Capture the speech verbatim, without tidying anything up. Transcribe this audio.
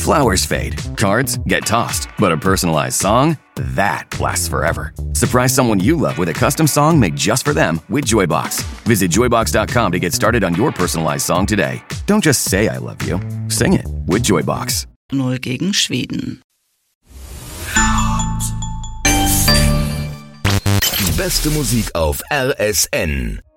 Flowers fade, cards get tossed, but a personalized song? That lasts forever. Surprise someone you love with a custom song made just for them with Joybox. Visit joybox dot com to get started on your personalized song today. Don't just say I love you. Sing it with Joybox. null gegen Schweden. Die beste Musik auf R S N.